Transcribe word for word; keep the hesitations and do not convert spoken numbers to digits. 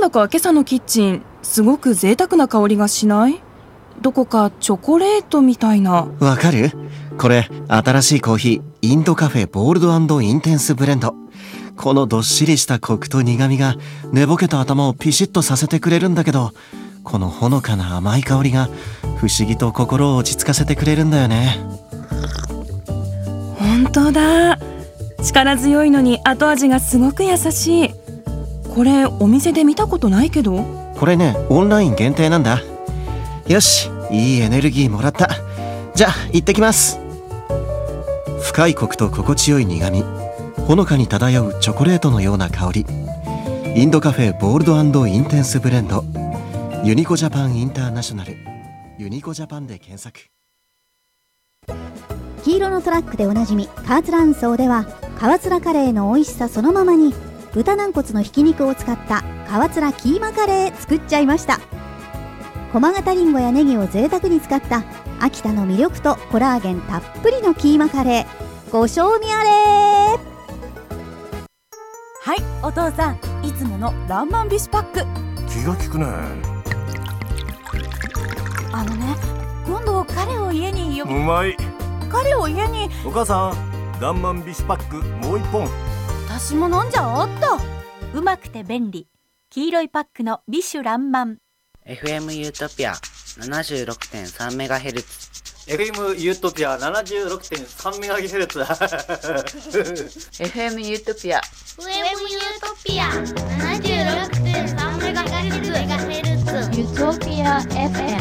だか今朝のキッチンすごく贅沢な香りがしない？どこかチョコレートみたいな。 わかる？これ新しいコーヒー、インドカフェボールド&インテンスブレンド。このどっしりしたコクと苦みが寝ぼけた頭をピシッとさせてくれるんだけど、このほのかな甘い香りが不思議と心を落ち着かせてくれるんだよね。 本当だ。力強いのに後味がすごく優しい。これお店で見たことないけど。 これね、オンライン限定なんだ。よし、いいエネルギーもらった。じゃあ行ってきます。深いコクと心地よい苦み、ほのかに漂うチョコレートのような香り。インドカフェボールド&インテンスブレンド、ユニコジャパンインターナショナル、ユニコジャパンで検索。 黄色のトラックでおなじみカーツランソーでは、川津らカレーの美味しさそのままに豚軟骨のひき肉を使った川津らキーマカレー作っちゃいました。駒形りんごやネギを贅沢に使った秋田の魅力とコラーゲンたっぷりのキーマカレー、ご賞味あれ。 はい、お父さん、いつものランマンビシパック。 気が利くね。 あのね、今度彼を家によ。 うまい。 彼を家に。 お母さん、ランマンビシパックもう一本。 私も飲んじゃおっと。うまくて便利、黄色いパックのビシュランマン。 エフエム ユートピア ななじゅうろくてんさんメガヘルツ、 エフエム ユートピア ななじゅうろくてんさんメガヘルツエフエム ユートピアエフエム ユートピア ななじゅうろくてんさんメガヘルツ ユートピア エフエム